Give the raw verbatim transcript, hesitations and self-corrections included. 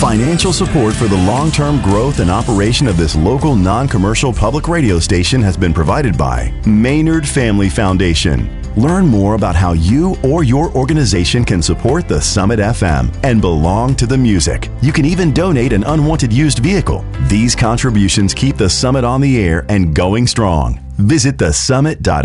Financial support for the long-term growth and operation of this local non-commercial public radio station has been provided by Maynard Family Foundation. Learn more about how you or your organization can support the Summit F M and belong to the music. You can even donate an unwanted used vehicle. These contributions keep the Summit on the air and going strong. Visit the summit dot